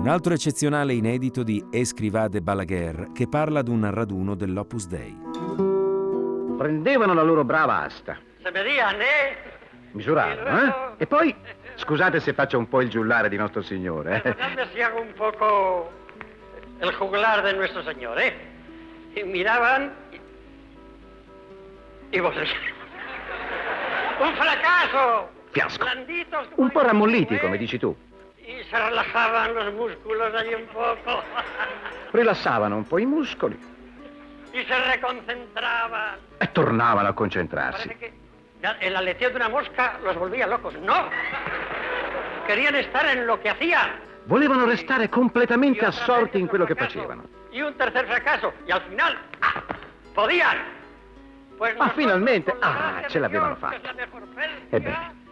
Un altro eccezionale inedito di Escrivá de Balaguer che parla ad un raduno dell'Opus Dei. Prendevano la loro brava asta. Se medían, Misuravano, E poi, scusate se faccio un po' il giullare di nostro Signore. Perdonadme si hago un poco el juglar de nuestro Señor, Y miraban y vos... ¡Un fracaso! Fiasco. Blanditos, Un po' rammolliti, come dici tu. Y se relajaban los músculos ahí un poco. Rilassavano un po' i muscoli Y se reconcentraban. e tornavano a concentrarsi. Parece que el aleteo de una mosca los volvía locos. ¡No! Querían estar en lo que hacían. Volevano restare completamente assorti in quello che facevano. Y un tercer fracaso. Y al final, podían. Pues Ma finalmente, nosotros, con la gracia ce de l'avevano Dios, que es fatta. la mejor Ebbene,